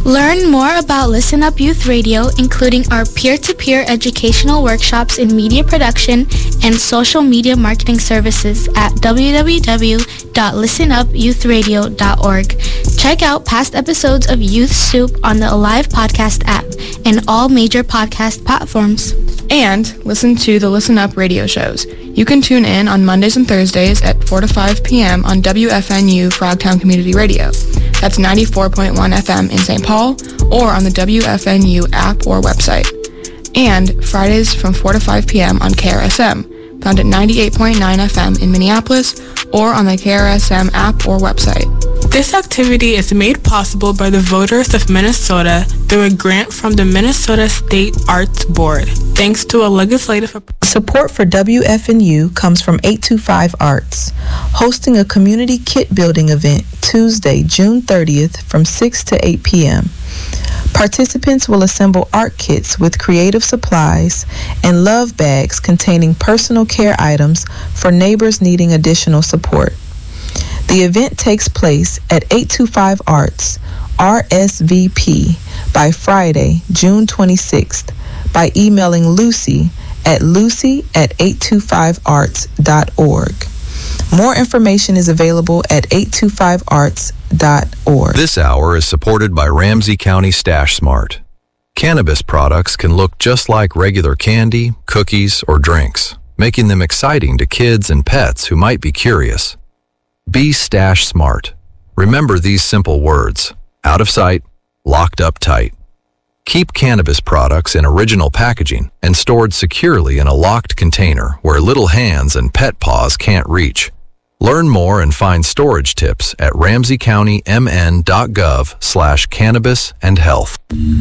Learn more about Listen Up Youth Radio, including our peer-to-peer educational workshops in media production and social media marketing services at www.listenupyouthradio.org. Check out past episodes of Youth Soup on the Alive Podcast app and all major podcast platforms. And listen to the Listen Up radio shows. You can tune in on Mondays and Thursdays at 4 to 5 p.m. on WFNU Frogtown Community Radio. That's 94.1 FM in St. Paul or on the WFNU app or website. And Fridays from 4 to 5 p.m. on KRSM, found at 98.9 FM in Minneapolis or on the KRSM app or website. This activity is made possible by the voters of Minnesota through a grant from the Minnesota State Arts Board, thanks to a legislative... Support for WFNU comes from 825 Arts, hosting a community kit building event Tuesday, June 30th from 6 to 8 p.m. Participants will assemble art kits with creative supplies and love bags containing personal care items for neighbors needing additional support. The event takes place at 825 Arts, RSVP, by Friday, June 26th, by emailing Lucy at lucy@825arts.org. More information is available at 825arts.org. This hour is supported by Ramsey County Stash Smart. Cannabis products can look just like regular candy, cookies, or drinks, making them exciting to kids and pets who might be curious. Be Stash Smart. Remember these simple words: out of sight, locked up tight. Keep cannabis products in original packaging and stored securely in a locked container where little hands and pet paws can't reach. Learn more and find storage tips at ramseycountymn.gov/cannabis and health.